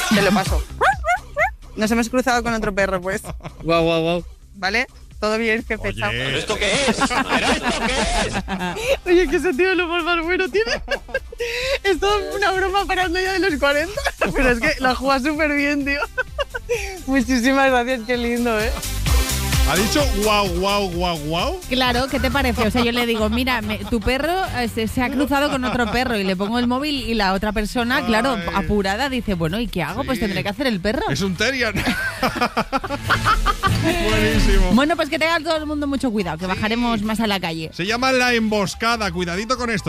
Te lo paso. Nos hemos cruzado con otro perro, pues. Guau, guau, guau. ¿Vale? Todo bien, jefe. Chao. ¿Pero esto qué es? ¿Pero esto qué es? Oye, qué sentido el humor más bueno tiene. Es todo una broma para un día de los 40. Pero es que la juega súper bien, tío. Muchísimas gracias, qué lindo, ¿eh? ¿Ha dicho guau, guau, guau, guau? Claro, ¿qué te parece? O sea, yo le digo, mira, tu perro se ha cruzado con otro perro y le pongo el móvil y la otra persona, claro, Ay. apurada, dice, bueno, ¿y qué hago? Sí. Pues tendré que hacer el perro. Es un terrier. Buenísimo. Bueno, pues que tenga todo el mundo mucho cuidado, que bajaremos más a la calle. Se llama La Emboscada. Cuidadito con esto.